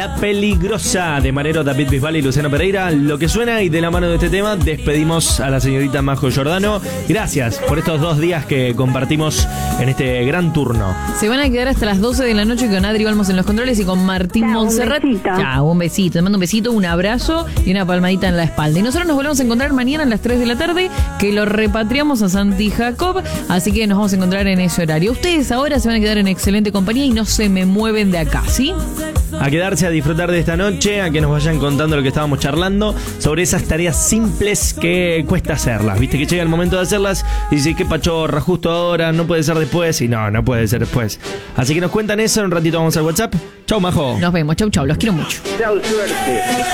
La Peligrosa de Manero, David Bisbal y Luciano Pereira, lo que suena, y de la mano de este tema despedimos a la señorita Majo Giordano. Gracias por estos 2 días que compartimos en este gran turno. Se van a quedar hasta las 12 de la noche con Adri Olmos en los controles y con Martín Montserrat. Chao, un besito. Te mando un besito, un abrazo y una palmadita en la espalda. Y nosotros nos volvemos a encontrar mañana a las 3 de la tarde, que lo repatriamos a Santi Jacob, así que nos vamos a encontrar en ese horario. Ustedes ahora se van a quedar en excelente compañía y no se me mueven de acá, ¿sí? A quedarse a disfrutar de esta noche, a que nos vayan contando lo que estábamos charlando sobre esas tareas simples que cuesta hacerlas. Viste que llega el momento de hacerlas y dice, qué pachorra, justo ahora, no puede ser después. Y no puede ser después. Así que nos cuentan eso, en un ratito vamos al WhatsApp. Chau, Majo. Nos vemos, chau, los quiero mucho. Chau, suerte.